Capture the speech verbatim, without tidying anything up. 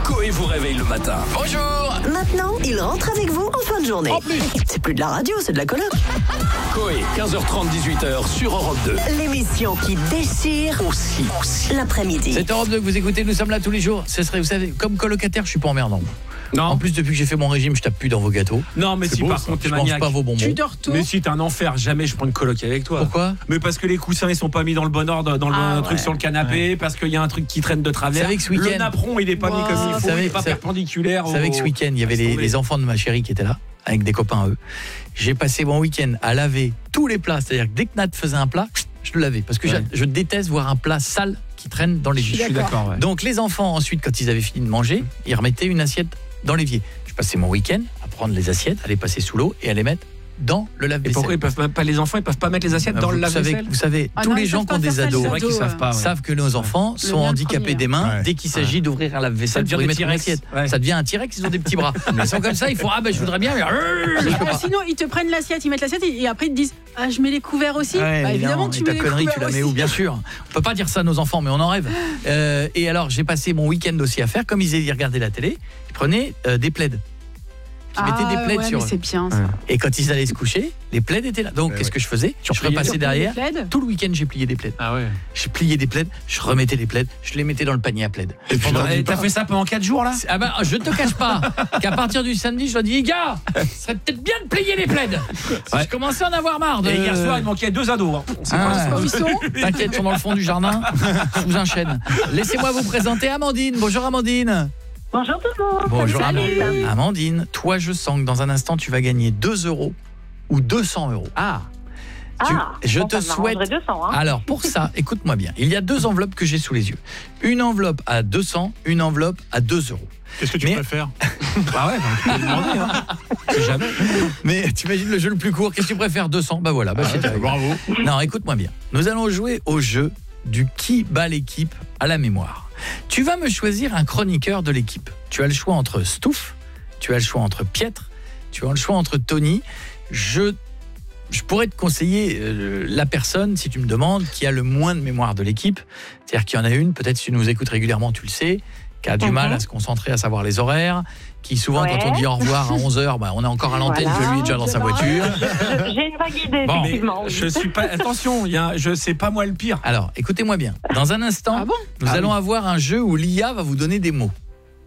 Coé vous réveille le matin. Bonjour. Maintenant, il rentre avec vous en fin de journée. En plus. C'est plus de la radio, c'est de la coloc. Coé, quinze heures trente, dix-huit heures sur Europe deux. L'émission qui déchire Aussi, aussi. l'après-midi. C'est Europe deux que vous écoutez, nous sommes là tous les jours. Ce serait, vous savez, comme colocataire, je suis pas emmerdant. Non. En plus, depuis que j'ai fait mon régime, je tape plus dans vos gâteaux. Non, mais C'est si beau, par ça. contre t'es je mange maniaque. pas vos bonbons. Tu dors tôt. Mais si t'es un enfer, jamais je prends une coloc avec toi. Pourquoi? Mais parce que les coussins ils sont pas mis dans le bon ordre, dans le Ah, bon truc ouais. sur le canapé, ouais. Parce qu'il y a un truc qui traîne de travers. Vous savez que ce le week-end- napperon il est pas mis Wow. comme il Vous faut, savez- il est pas vous savez- perpendiculaire. Vous savez que ce au- week-end, il y avait les, les enfants de ma chérie qui étaient là, avec des copains eux. J'ai passé mon week-end à laver tous les plats. C'est-à-dire que dès que Nat faisait un plat, je le lavais. Parce que Ouais. je, je déteste voir un plat sale qui traîne dans l'évier. Je suis d'accord, ouais. Donc les enfants, ensuite, quand ils avaient fini de manger, ils remettaient une assiette dans l'évier. Je passais mon week-end à prendre les assiettes, à les passer sous l'eau et à les mettre dans le Et lave-vaisselle. pourquoi ils peuvent même pas les enfants, ils peuvent pas mettre les assiettes dans vous, le savez, lave-vaisselle? vous savez, Ah tous non, les ils gens savent qui ont pas des faire ça, ados les C'est vrai qu'ils ados, savent euh. pas. ouais. savent que nos enfants Le sont mien, le handicapés premier. des mains Ouais. dès qu'il s'agit d'ouvrir un lave-vaisselle Ça devient pour y des mettre une T-Rex. assiette. Ouais. Ça devient un T-Rex, ils ont des petits bras. Ils sont comme ça, ils font ah ben je voudrais bien mais je peux Ah, pas. sinon, ils te prennent l'assiette, ils mettent l'assiette et après ils te disent ah je mets les couverts aussi. Ouais, bah, évidemment non, que et tu ta mets les connerie, couverts tu la mets aussi. où, bien sûr. On peut pas dire ça à nos enfants, mais on en rêve. Euh, et alors, j'ai passé mon week-end aussi à faire, comme ils ils regardaient la télé, ils prenaient euh, des plaids. Ils Ah, mettaient des plaids ouais, sur mais eux. c'est bien ça. Ouais. Et quand ils allaient se coucher, les plaids étaient là. Donc, Ouais, qu'est-ce ouais. que je faisais Je repliais repassais Les derrière. plaids. Tout le week-end, j'ai plié des plaids. Ah ouais. J'ai plié des plaids, je remettais les plaids, je les mettais dans le panier à plaids. Et puis Pendant- t'as fait ça pendant quatre jours là? Ah ben, je te cache pas qu'à partir du samedi, je leur dis, les gars, ça serait peut-être bien de plier les plaids. Ouais. Je commençais à en avoir marre. De... Et hier soir il manquait deux ados. hein. C'est Ah, pas ça. Où ils sont T'inquiète, ils sont dans le fond du jardin, sous un chêne. Laissez-moi vous présenter Amandine. Bonjour Amandine. Bonjour tout le monde. Bonjour Salut. Amandine. Amandine, toi je sens que dans un instant tu vas gagner deux euros ou deux cents euros. Ah. Tu- Ah, je bon, te ça souhaite. m'arrangerait deux cents, hein. Alors pour ça, écoute-moi bien. Il y a deux enveloppes que j'ai sous les yeux. Une enveloppe à deux cents, une enveloppe à deux euros. Qu'est-ce que tu Mais- préfères? Bah ouais, donc tu peux demander, hein. C'est jamais. Mais tu imagines le jeu le plus court. Qu'est-ce que tu préfères, deux cents? Bah voilà, bah, c'est terrible. Bravo. Non, écoute-moi bien. Nous allons jouer au jeu du qui bat l'équipe à la mémoire. Tu vas me choisir un chroniqueur de l'équipe. Tu as le choix entre Stouff, tu as le choix entre Pietre, tu as le choix entre Tony. Je, je pourrais te conseiller euh, la personne, si tu me demandes, qui a le moins de mémoire de l'équipe. C'est-à-dire qu'il y en a une, peut-être si tu nous écoutes régulièrement, tu le sais, qui a du Mhm. mal à se concentrer, à savoir les horaires, qui souvent, Ouais. quand on dit au revoir à onze heures, bah, on est encore à l'antenne, Voilà. que lui est déjà dans sa voiture. Je- J'ai une vague idée, Bon, mais effectivement. oui. je suis pas. Attention, il y a, je sais pas moi le pire. Alors, écoutez-moi bien. Dans un instant, Ah bon nous Ah allons oui. avoir un jeu où l'I A va vous donner des mots.